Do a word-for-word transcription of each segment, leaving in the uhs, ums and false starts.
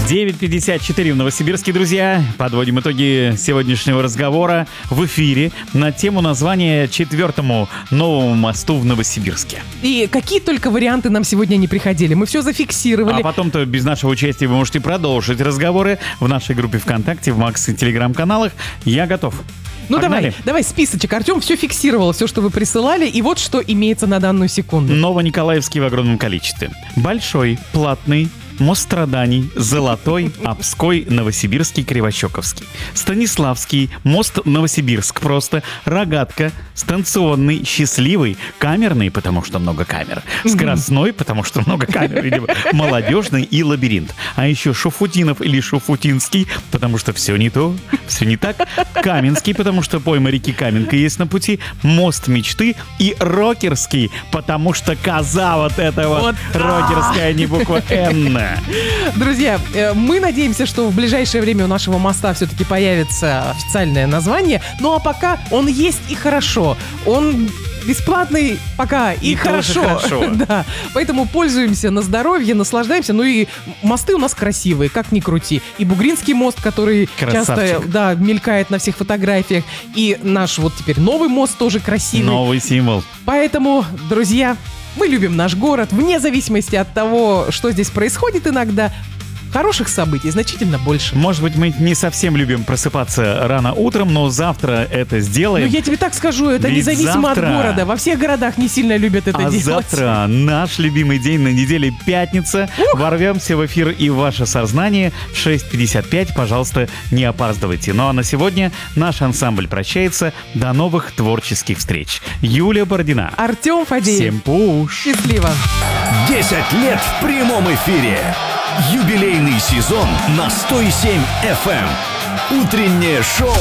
девять пятьдесят четыре в Новосибирске, друзья. Подводим итоги сегодняшнего разговора в эфире на тему названия четвертому новому мосту в Новосибирске. И какие только варианты нам сегодня не приходили. Мы все зафиксировали. А потом-то без нашего участия вы можете продолжить разговоры в нашей группе ВКонтакте, в Макс и Телеграм-каналах. Я готов. Ну Погнали. давай, давай списочек. Артем все фиксировал, все, что вы присылали, и вот что имеется на данную секунду. Новониколаевский в огромном количестве. Большой, платный, Мостраданий, Золотой, Обской, Новосибирский, Кривощековский. Станиславский, мост Новосибирск просто, Рогатка, Станционный, Счастливый, Камерный, потому что много камер, Скоростной, потому что много камер, видимо, Молодежный и Лабиринт. А еще Шуфутинов или Шуфутинский, потому что все не то, все не так. Каменский, потому что пойма реки Каменка есть на пути. Мост Мечты и Рокерский, потому что коза вот эта вот, Вот рокерская, не буква Н. Друзья, э, мы надеемся, что в ближайшее время у нашего моста все-таки появится официальное название. Ну а пока он есть и хорошо. Он бесплатный пока и, И хорошо. тоже хорошо. Да. Поэтому пользуемся на здоровье, наслаждаемся. Ну и мосты у нас красивые, как ни крути. И Бугринский мост, который Красавчик. часто да, мелькает на всех фотографиях. И наш вот теперь новый мост тоже красивый. Новый символ. Поэтому, друзья, мы любим наш город, вне зависимости от того, что здесь происходит иногда. Хороших событий значительно больше. Может быть, мы не совсем любим просыпаться рано утром, но завтра это Но сделаем. я тебе так скажу, это Ведь независимо завтра- от города. Во всех городах не сильно любят это А делать. завтра наш любимый день на неделе, пятница. Ворвемся в эфир и в ваше сознание в шесть пятьдесят пять. Пожалуйста, не опаздывайте. Ну а на сегодня наш ансамбль прощается. До новых творческих встреч. Юлия Бородина. Артем Фадеев. Всем пуш. Счастливо. десять лет в прямом эфире. Юбилейный сезон на сто семь эф эм. Утреннее шоу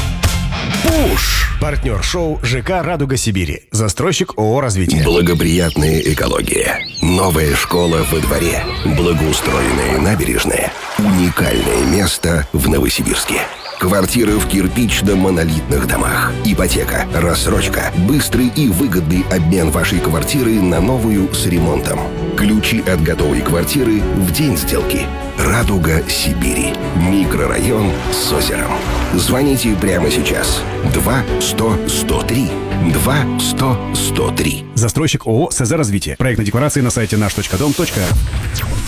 «Пуш». Партнер шоу ЖК «Радуга Сибири». Застройщик ООО «Развитие». Благоприятная экология. Новая школа во дворе. Благоустроенные набережные. Уникальное место в Новосибирске. Квартиры в кирпично-монолитных домах. Ипотека, рассрочка, быстрый и выгодный обмен вашей квартиры на новую с ремонтом. Ключи от готовой квартиры в день сделки. «Радуга Сибири». Микрорайон с озером. Звоните прямо сейчас. два сто сто три. два сто сто три. Застройщик ООО «СЗ Развитие». Проектная декларация на сайте наш точка дом точка эр.